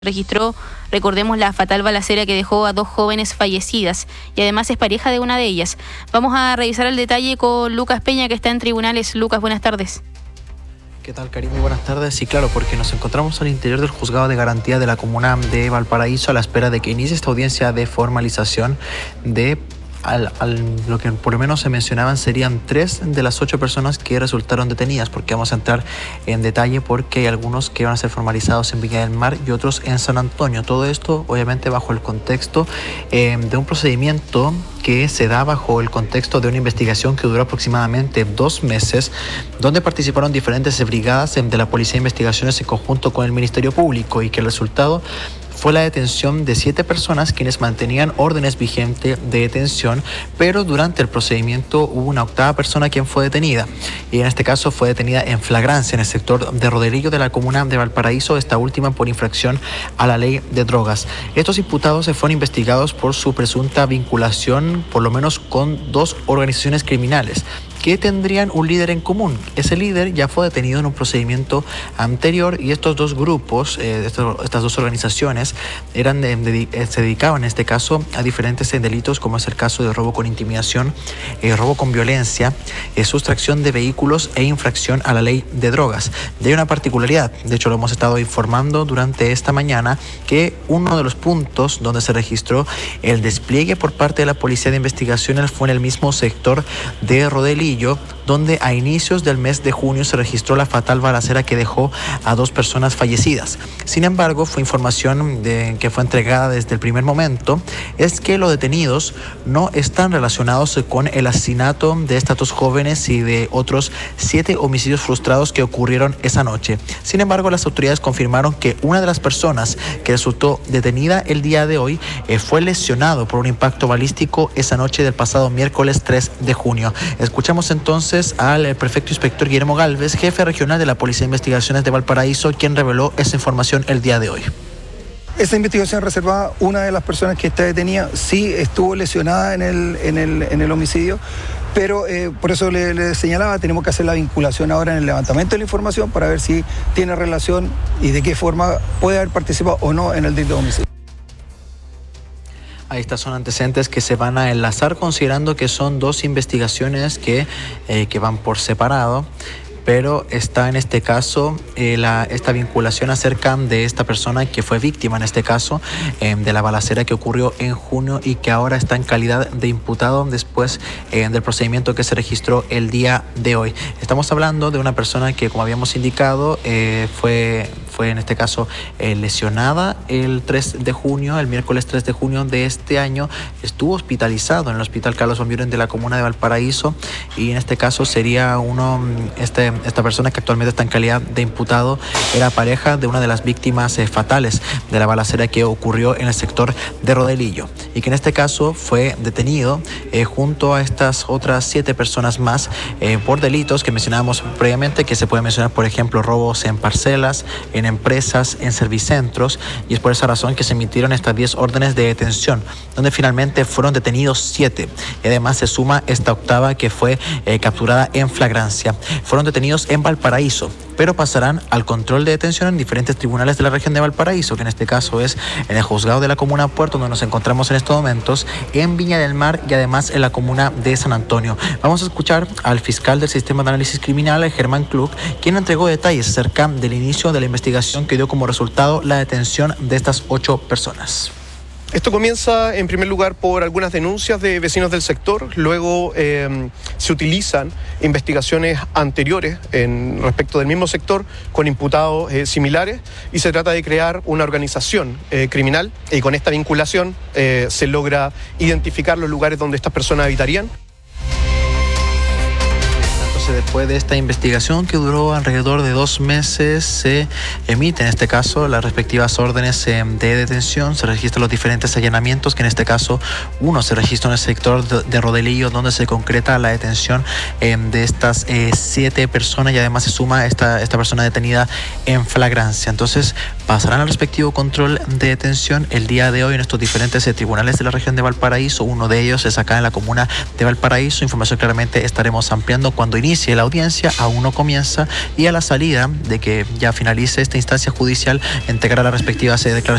Registró, recordemos, la fatal balacera que dejó a 2 jóvenes fallecidas y además es pareja de una de ellas. Vamos a revisar el detalle con Lucas Peña, que está en tribunales. Lucas, buenas tardes. ¿Qué tal, Karim? Muy buenas tardes. Sí, claro, porque nos encontramos al interior del juzgado de garantía de la comuna de Valparaíso a la espera de que inicie esta audiencia de formalización de lo que por lo menos se mencionaban serían 3 de las 8 personas que resultaron detenidas, porque vamos a entrar en detalle porque hay algunos que van a ser formalizados en Viña del Mar y otros en San Antonio. Todo esto obviamente bajo el contexto de un procedimiento que se da bajo el contexto de una investigación que duró aproximadamente 2 meses, donde participaron diferentes brigadas de la Policía de Investigaciones en conjunto con el Ministerio Público, y que el resultado fue la detención de 7 personas quienes mantenían órdenes vigentes de detención, pero durante el procedimiento hubo una 8ª persona quien fue detenida, y en este caso fue detenida en flagrancia en el sector de Rodelillo de la comuna de Valparaíso, esta última por infracción a la ley de drogas. Estos imputados se fueron investigados por su presunta vinculación, por lo menos con 2 organizaciones criminales que tendrían un líder en común. Ese líder ya fue detenido en un procedimiento anterior, y estos 2 grupos, estas 2 organizaciones, se dedicaban en este caso a diferentes delitos, como es el caso de robo con intimidación, robo con violencia, sustracción de vehículos e infracción a la ley de drogas. Y hay una particularidad, de hecho lo hemos estado informando durante esta mañana, que uno de los puntos donde se registró el despliegue por parte de la Policía de Investigaciones fue en el mismo sector de Rodelillo, donde a inicios del mes de junio se registró la fatal balacera que dejó a 2 personas fallecidas. Sin embargo, fue información que fue entregada desde el primer momento, es que los detenidos no están relacionados con el asesinato de estas 2 jóvenes y de otros 7 homicidios frustrados que ocurrieron esa noche. Sin embargo, las autoridades confirmaron que una de las personas que resultó detenida el día de hoy fue lesionado por un impacto balístico esa noche del pasado miércoles 3 de junio. Escuchamos entonces al prefecto inspector Guillermo Galvez, jefe regional de la Policía de Investigaciones de Valparaíso, quien reveló esa información el día de hoy. Esa investigación reservada, una de las personas que está detenida sí estuvo lesionada en el homicidio, pero por eso le señalaba, tenemos que hacer la vinculación ahora en el levantamiento de la información para ver si tiene relación y de qué forma puede haber participado o no en el delito de homicidio. Ahí estas son antecedentes que se van a enlazar, considerando que son 2 investigaciones que van por separado, pero está en este caso esta vinculación acerca de esta persona que fue víctima, en este caso, de la balacera que ocurrió en junio y que ahora está en calidad de imputado después del procedimiento que se registró el día de hoy. Estamos hablando de una persona que, como habíamos indicado, fue en este caso lesionada el miércoles 3 de junio de este año. Estuvo hospitalizado en el Hospital Carlos Van Buren de la comuna de Valparaíso, y en este caso sería esta persona que actualmente está en calidad de imputado era pareja de una de las víctimas fatales de la balacera que ocurrió en el sector de Rodelillo, y que en este caso fue detenido junto a estas otras 7 personas más por delitos que mencionábamos previamente, que se puede mencionar, por ejemplo, robos en parcelas, en empresas, en servicentros, y es por esa razón que se emitieron estas 10 órdenes de detención, donde finalmente fueron detenidos 7, y además se suma esta 8ª que fue capturada en flagrancia. Fueron detenidos en Valparaíso, pero pasarán al control de detención en diferentes tribunales de la región de Valparaíso, que en este caso es en el juzgado de la comuna Puerto, donde nos encontramos en estos momentos, en Viña del Mar y además en la comuna de San Antonio. Vamos a escuchar al fiscal del Sistema de Análisis Criminal, Germán Klug, quien entregó detalles acerca del inicio de la investigación que dio como resultado la detención de estas 8 personas. Esto comienza en primer lugar por algunas denuncias de vecinos del sector, luego se utilizan investigaciones anteriores respecto del mismo sector con imputados similares, y se trata de crear una organización criminal, y con esta vinculación se logra identificar los lugares donde estas personas habitarían. Después de esta investigación que duró alrededor de 2 meses, se emiten en este caso las respectivas órdenes de detención, se registran los diferentes allanamientos, que en este caso uno se registra en el sector de Rodelillo, donde se concreta la detención de estas 7 personas, y además se suma esta persona detenida en flagrancia. Entonces pasarán al respectivo control de detención el día de hoy en estos diferentes tribunales de la región de Valparaíso. Uno de ellos es acá en la comuna de Valparaíso. Información claramente estaremos ampliando cuando inicie inicie la audiencia, aún no comienza, y a la salida de que ya finalice esta instancia judicial entregará la respectiva declaración